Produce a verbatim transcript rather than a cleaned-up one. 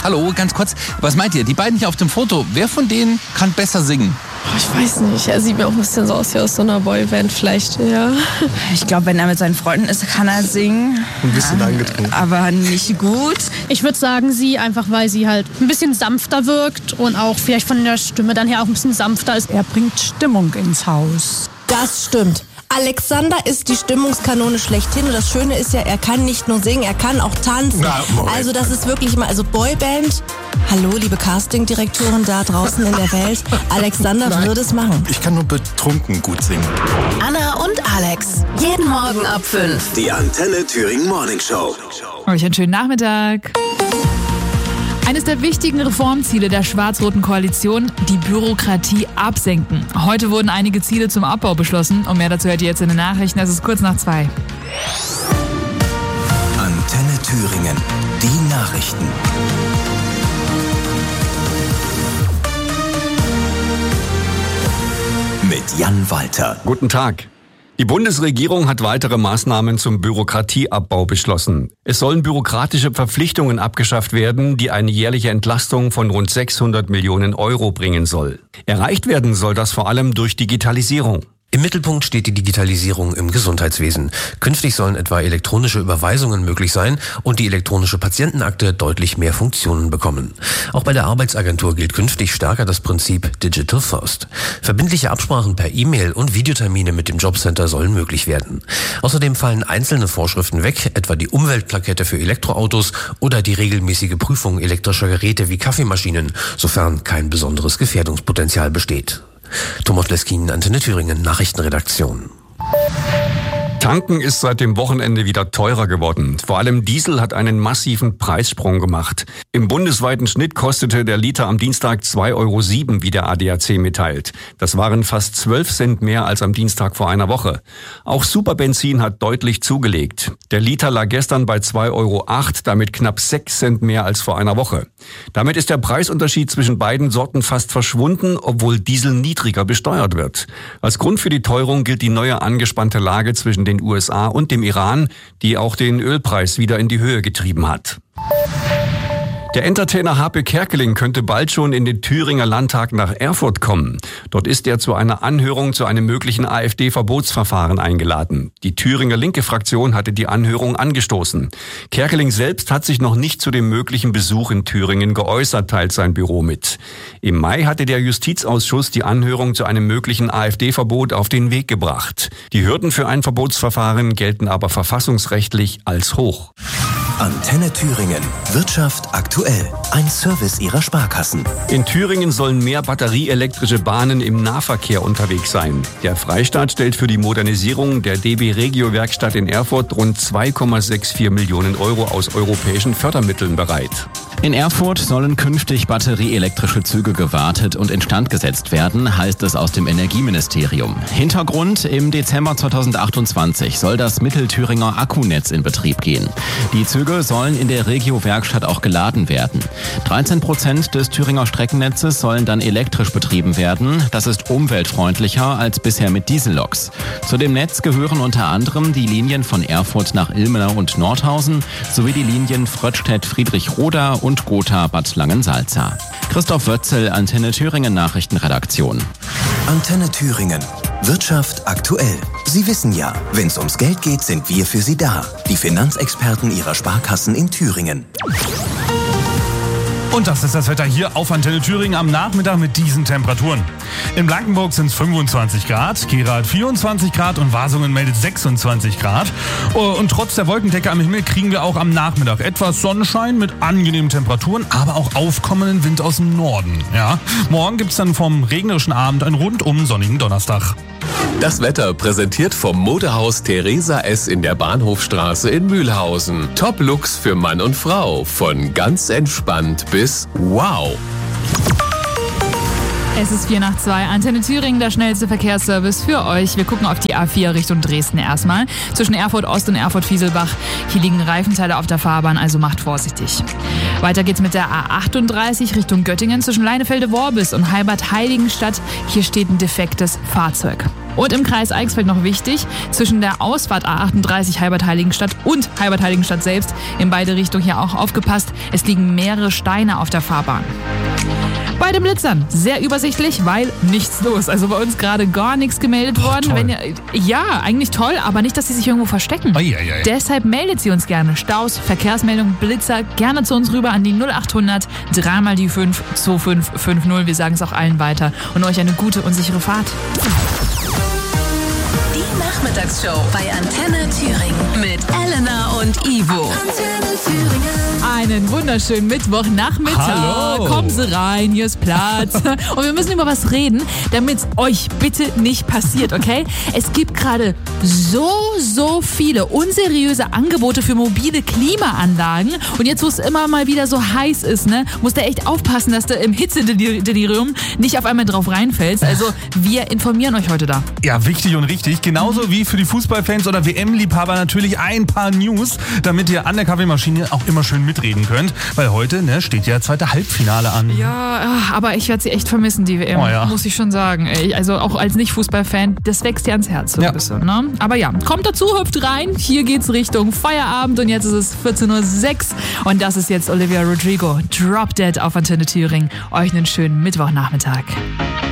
Hallo, ganz kurz. Was meint ihr? Die beiden hier auf dem Foto, wer von denen kann besser singen? Ich weiß nicht, er sieht mir auch ein bisschen so aus wie aus so einer Boyband vielleicht, ja. Ich glaube, wenn er mit seinen Freunden ist, kann er singen. Ein bisschen ja, angetrunken. Aber nicht gut. Ich würde sagen sie, einfach weil sie halt ein bisschen sanfter wirkt und auch vielleicht von der Stimme dann her auch ein bisschen sanfter ist. Er bringt Stimmung ins Haus. Das stimmt. Alexander ist die Stimmungskanone schlechthin und das Schöne ist ja, er kann nicht nur singen, er kann auch tanzen. Na, also das ist wirklich mal, also Boyband, hallo liebe Castingdirektoren da draußen in der Welt, Alexander Nein. würde es machen. Ich kann nur betrunken gut singen. Anna und Alex, jeden Morgen ab fünf. Die Antenne Thüringen Morning Show. Euch einen schönen Nachmittag. Eines der wichtigen Reformziele der schwarz-roten Koalition, die Bürokratie absenken. Heute wurden einige Ziele zum Abbau beschlossen. Und mehr dazu hört ihr jetzt in den Nachrichten. Es ist kurz nach zwei. Antenne Thüringen, die Nachrichten. Mit Jan Walter. Guten Tag. Die Bundesregierung hat weitere Maßnahmen zum Bürokratieabbau beschlossen. Es sollen bürokratische Verpflichtungen abgeschafft werden, die eine jährliche Entlastung von rund sechshundert Millionen Euro bringen soll. Erreicht werden soll das vor allem durch Digitalisierung. Im Mittelpunkt steht die Digitalisierung im Gesundheitswesen. Künftig sollen etwa elektronische Überweisungen möglich sein und die elektronische Patientenakte deutlich mehr Funktionen bekommen. Auch bei der Arbeitsagentur gilt künftig stärker das Prinzip Digital First. Verbindliche Absprachen per E-Mail und Videotermine mit dem Jobcenter sollen möglich werden. Außerdem fallen einzelne Vorschriften weg, etwa die Umweltplakette für Elektroautos oder die regelmäßige Prüfung elektrischer Geräte wie Kaffeemaschinen, sofern kein besonderes Gefährdungspotenzial besteht. Thomas Leskin, Antenne Thüringen, Nachrichtenredaktion. Tanken ist seit dem Wochenende wieder teurer geworden. Vor allem Diesel hat einen massiven Preissprung gemacht. Im bundesweiten Schnitt kostete der Liter am Dienstag zwei Euro sieben, wie der A D A C mitteilt. Das waren fast zwölf Cent mehr als am Dienstag vor einer Woche. Auch Superbenzin hat deutlich zugelegt. Der Liter lag gestern bei zwei Euro acht, damit knapp sechs Cent mehr als vor einer Woche. Damit ist der Preisunterschied zwischen beiden Sorten fast verschwunden, obwohl Diesel niedriger besteuert wird. Als Grund für die Teuerung gilt die neue angespannte Lage zwischen den U S A und dem Iran, die auch den Ölpreis wieder in die Höhe getrieben hat. Der Entertainer Harpe Kerkeling könnte bald schon in den Thüringer Landtag nach Erfurt kommen. Dort ist er zu einer Anhörung zu einem möglichen AfD-Verbotsverfahren eingeladen. Die Thüringer linke Fraktion hatte die Anhörung angestoßen. Kerkeling selbst hat sich noch nicht zu dem möglichen Besuch in Thüringen geäußert, teilt sein Büro mit. Im Mai hatte der Justizausschuss die Anhörung zu einem möglichen AfD-Verbot auf den Weg gebracht. Die Hürden für ein Verbotsverfahren gelten aber verfassungsrechtlich als hoch. Antenne Thüringen. Wirtschaft aktuell. Ein Service ihrer Sparkassen. In Thüringen sollen mehr batterieelektrische Bahnen im Nahverkehr unterwegs sein. Der Freistaat stellt für die Modernisierung der D B Regio-Werkstatt in Erfurt rund zwei Komma vierundsechzig Millionen Euro aus europäischen Fördermitteln bereit. In Erfurt sollen künftig batterieelektrische Züge gewartet und instand gesetzt werden, heißt es aus dem Energieministerium. Hintergrund: Im Dezember zweitausendachtundzwanzig soll das Mittelthüringer Akkunetz in Betrieb gehen. Die Züge sollen in der Regio-Werkstatt auch geladen werden. dreizehn Prozent des Thüringer Streckennetzes sollen dann elektrisch betrieben werden. Das ist umweltfreundlicher als bisher mit Dieselloks. Zu dem Netz gehören unter anderem die Linien von Erfurt nach Ilmenau und Nordhausen sowie die Linien Fröttstedt-Friedrichroda und und Gotha-Bad Langensalza. Christoph Wötzel, Antenne Thüringen Nachrichtenredaktion. Antenne Thüringen. Wirtschaft aktuell. Sie wissen ja, wenn es ums Geld geht, sind wir für Sie da. Die Finanzexperten Ihrer Sparkassen in Thüringen. Und das ist das Wetter hier auf Antenne Thüringen am Nachmittag mit diesen Temperaturen. In Blankenburg sind es fünfundzwanzig Grad, Gera hat vierundzwanzig Grad und Wasungen meldet sechsundzwanzig Grad. Und trotz der Wolkendecke am Himmel kriegen wir auch am Nachmittag etwas Sonnenschein mit angenehmen Temperaturen, aber auch aufkommenden Wind aus dem Norden. Ja. Morgen gibt es dann vom regnerischen Abend einen rundum sonnigen Donnerstag. Das Wetter präsentiert vom Modehaus Theresa S. in der Bahnhofstraße in Mühlhausen. Top-Looks für Mann und Frau. Von ganz entspannt bis wow. Es ist vier nach zwei. Antenne Thüringen, der schnellste Verkehrsservice für euch. Wir gucken auf die A vier Richtung Dresden erstmal. Zwischen Erfurt Ost und Erfurt Fieselbach. Hier liegen Reifenteile auf der Fahrbahn, also macht vorsichtig. Weiter geht's mit der A achtunddreißig Richtung Göttingen zwischen Leinefelde-Worbis und Heilbad Heiligenstadt. Hier steht ein defektes Fahrzeug. Und im Kreis Eichsfeld noch wichtig, zwischen der Ausfahrt A achtunddreißig Heibert-Heiligenstadt und Heibert-Heiligenstadt selbst, in beide Richtungen hier auch aufgepasst, es liegen mehrere Steine auf der Fahrbahn. Bei den Blitzern sehr übersichtlich, weil nichts los. Also bei uns gerade gar nichts gemeldet Oh, worden. toll. Wenn ihr, ja, eigentlich toll, aber nicht, dass sie sich irgendwo verstecken. Ei, ei, ei. Deshalb meldet sie uns gerne. Staus, Verkehrsmeldungen, Blitzer, gerne zu uns rüber an die null achthundert, dreimal die fünf, zwei fünf fünf null. Wir sagen es auch allen weiter. Und euch eine gute und sichere Fahrt. Die Nachmittagsshow bei Antenne Thüringen mit Elena und Ivo. Antenne Thüringen. Einen wunderschönen Mittwochnachmittag. Hallo. Kommen Sie rein, hier ist Platz. Und wir müssen über was reden, damit es euch bitte nicht passiert, okay? Es gibt gerade so, so viele unseriöse Angebote für mobile Klimaanlagen. Und jetzt, wo es immer mal wieder so heiß ist, ne, musst du echt aufpassen, dass du im Hitzedelirium nicht auf einmal drauf reinfällst. Also wir informieren euch heute da. Ja, wichtig und richtig. Genauso wie für die Fußballfans oder W M-Liebhaber natürlich ein paar News, damit ihr an der Kaffeemaschine auch immer schön mitreden könnt. Weil heute ne, steht ja zweite Halbfinale an. Ja, aber ich werde sie echt vermissen, die W M, Oh ja. muss ich schon sagen. Ey, also auch als Nicht-Fußball-Fan, das wächst dir ans Herz so ein Ja. bisschen. Ne? Aber ja, kommt dazu, hüpft rein. Hier geht's Richtung Feierabend und jetzt ist es vierzehn Uhr sechs und das ist jetzt Olivia Rodrigo. Drop Dead auf Antenne Thüringen. Euch einen schönen Mittwochnachmittag.